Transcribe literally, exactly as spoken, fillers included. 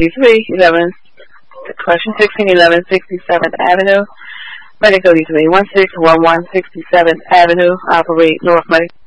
thirty-three eleven, question sixteen eleven sixty-seventh Avenue. Medic thirty-three one six one one sixty-seventh Avenue. Operate North Medic.